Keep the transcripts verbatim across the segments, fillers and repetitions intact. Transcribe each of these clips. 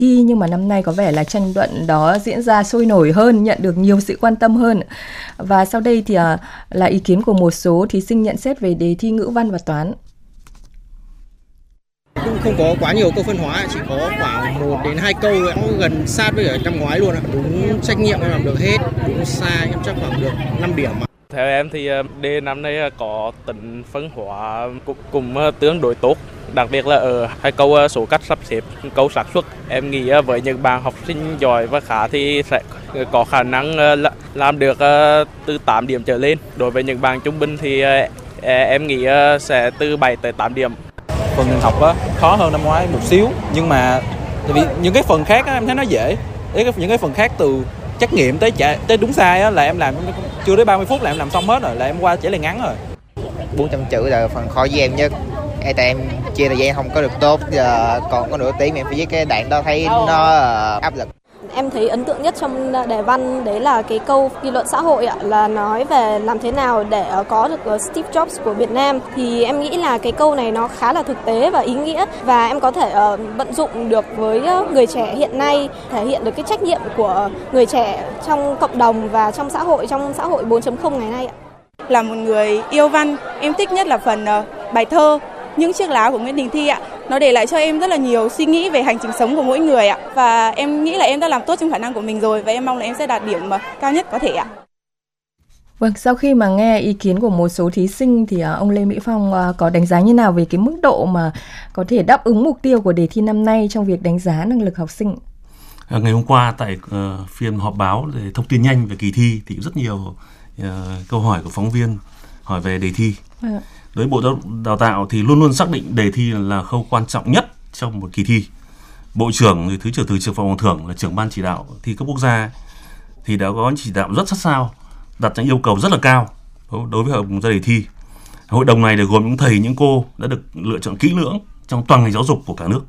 thi, nhưng mà năm nay có vẻ là tranh luận đó diễn ra sôi nổi hơn, nhận được nhiều sự quan tâm hơn. Và sau đây thì à, là ý kiến của một số thí sinh nhận xét về đề thi ngữ văn và toán. Cũng không có quá nhiều câu phân hóa, chỉ có khoảng một đến hai câu cũng gần sát với ở năm ngoái luôn ạ. Đúng trách nhiệm em làm được hết, đúng sai em chắc khoảng được năm điểm ạ. Theo em thì đề năm nay có tính phân hóa cũng tương đối tốt, đặc biệt là ở hai câu số cách sắp xếp, câu xác suất. Em nghĩ với những bạn học sinh giỏi và khá thì sẽ có khả năng làm được từ tám điểm trở lên. Đối với những bạn trung bình thì em nghĩ sẽ từ bảy tới tám điểm. Phần học á, khó hơn năm ngoái một xíu, nhưng mà tại vì những cái phần khác á, em thấy nó dễ. Những cái phần khác từ trắc nghiệm tới trả, tới đúng sai á, là em làm chưa đến ba mươi phút là em làm xong hết rồi, là em qua trả lời ngắn rồi. bốn trăm chữ là phần khó với em nhất. Tại em chia thời gian không có được tốt, giờ còn có nửa tiếng mà em phải viết cái đoạn đó thấy nó áp lực. Em thấy ấn tượng nhất trong đề văn đấy là cái câu nghị luận xã hội ạ, là nói về làm thế nào để có được Steve Jobs của Việt Nam. Thì em nghĩ là cái câu này nó khá là thực tế và ý nghĩa, và em có thể uh, vận dụng được với người trẻ hiện nay, thể hiện được cái trách nhiệm của người trẻ trong cộng đồng và trong xã hội, trong xã hội bốn chấm không ngày nay ạ. Là một người yêu văn, em thích nhất là phần uh, bài thơ Những chiếc lá của Nguyễn Đình Thi ạ. Nó để lại cho em rất là nhiều suy nghĩ về hành trình sống của mỗi người ạ. Và em nghĩ là em đã làm tốt trong khả năng của mình rồi, và em mong là em sẽ đạt điểm cao nhất có thể ạ. Vâng, sau khi mà nghe ý kiến của một số thí sinh thì ông Lê Mỹ Phong có đánh giá như nào về cái mức độ mà có thể đáp ứng mục tiêu của đề thi năm nay trong việc đánh giá năng lực học sinh? À, ngày hôm qua tại uh, phiên họp báo để thông tin nhanh về kỳ thi thì rất nhiều uh, câu hỏi của phóng viên hỏi về đề thi. À. Đối với Bộ Đào tạo thì luôn luôn xác định đề thi là khâu quan trọng nhất trong một kỳ thi. Bộ trưởng, Thứ trưởng Thường trực Phạm Hồng Thưởng là trưởng ban chỉ đạo thi cấp quốc gia thì đã có chỉ đạo rất sát sao, đặt những yêu cầu rất là cao đối với hội đồng ra đề thi. Hội đồng này được gồm những thầy, những cô đã được lựa chọn kỹ lưỡng trong toàn ngành giáo dục của cả nước.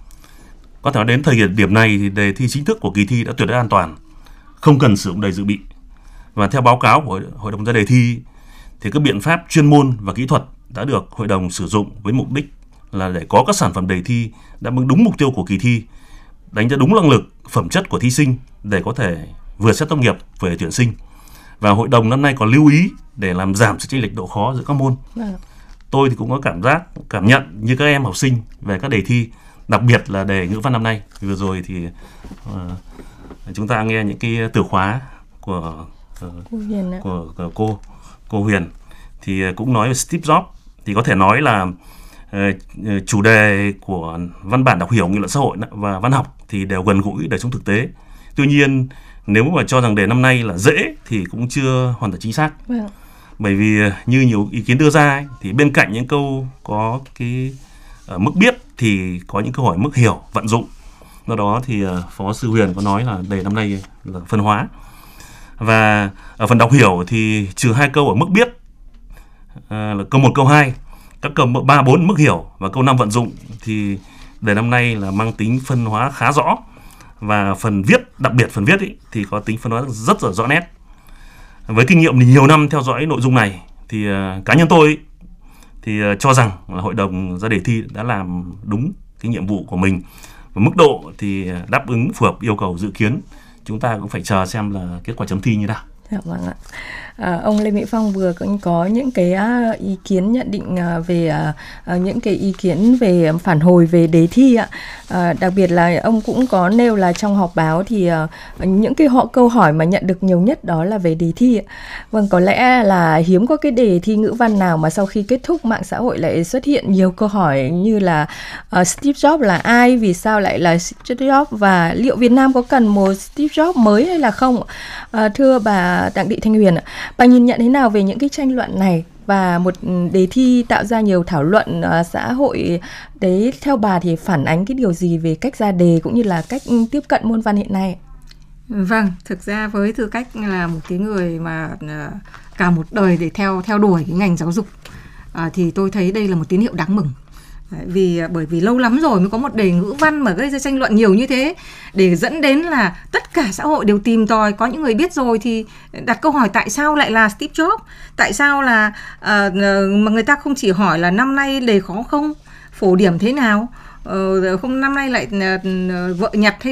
Có thể nói đến thời điểm này thì đề thi chính thức của kỳ thi đã tuyệt đối an toàn, không cần sử dụng đề dự bị. Và theo báo cáo của hội đồng ra đề thi thì các biện pháp chuyên môn và kỹ thuật đã được hội đồng sử dụng với mục đích là để có các sản phẩm đề thi đáp ứng đúng mục tiêu của kỳ thi, đánh giá đúng năng lực, phẩm chất của thí sinh để có thể vừa xét tốt nghiệp vừa tuyển sinh. Và hội đồng năm nay còn lưu ý để làm giảm sự chênh lệch độ khó giữa các môn. À. Tôi thì cũng có cảm giác, cảm nhận như các em học sinh về các đề thi, đặc biệt là đề ngữ văn năm nay. Vừa rồi thì uh, chúng ta nghe những cái từ khóa của uh, cô Huyền của, của cô cô Huyền thì cũng nói về Steve Jobs, thì có thể nói là uh, chủ đề của văn bản đọc hiểu, nghị luận xã hội và văn học thì đều gần gũi đời sống thực tế. Tuy nhiên nếu mà cho rằng đề năm nay là dễ thì cũng chưa hoàn toàn chính xác. Wow. Bởi vì như nhiều ý kiến đưa ra ấy, thì bên cạnh những câu có cái uh, mức biết thì có những câu hỏi mức hiểu, vận dụng. Do đó thì uh, Phó Sư Huyền có nói là đề năm nay là phân hóa. Và ở phần đọc hiểu thì trừ hai câu ở mức biết uh, là câu một, câu hai, các câu ba, bốn mức hiểu và câu năm vận dụng thì đề năm nay là mang tính phân hóa khá rõ. Và phần viết, đặc biệt phần viết ý, thì có tính phân hóa rất là rõ nét. Với kinh nghiệm thì nhiều năm theo dõi nội dung này thì uh, cá nhân tôi ý, thì uh, cho rằng là hội đồng ra đề thi đã làm đúng cái nhiệm vụ của mình. Và mức độ thì đáp ứng phù hợp yêu cầu dự kiến. Chúng ta cũng phải chờ xem là kết quả chấm thi như nào. Dạ vâng ạ. À, ông Lê Mỹ Phong vừa cũng có những cái uh, ý kiến nhận định uh, về uh, những cái ý kiến về phản hồi về đề thi ạ. Uh, đặc biệt là ông cũng có nêu là trong họp báo thì uh, những cái họ câu hỏi mà nhận được nhiều nhất đó là về đề thi ạ. Vâng, có lẽ là hiếm có cái đề thi ngữ văn nào mà sau khi kết thúc mạng xã hội lại xuất hiện nhiều câu hỏi như là uh, Steve Jobs là ai, vì sao lại là Steve Jobs, và liệu Việt Nam có cần một Steve Jobs mới hay là không? Uh, thưa bà Đặng Thị Thanh Huyền ạ, bà nhìn nhận thế nào về những cái tranh luận này và một đề thi tạo ra nhiều thảo luận uh, xã hội đấy, theo bà thì phản ánh cái điều gì về cách ra đề cũng như là cách tiếp cận môn văn hiện nay? Vâng, thực ra với tư cách là một cái người mà uh, cả một đời để theo theo đuổi cái ngành giáo dục uh, thì tôi thấy đây là một tín hiệu đáng mừng. Vì bởi vì lâu lắm rồi mới có một đề ngữ văn mà gây ra tranh luận nhiều như thế, để dẫn đến là tất cả xã hội đều tìm tòi, có những người biết rồi thì đặt câu hỏi tại sao lại là Steve Jobs, tại sao là uh, mà người ta không chỉ hỏi là năm nay đề khó không, phổ điểm thế nào, không năm nay lại vợ nhặt hay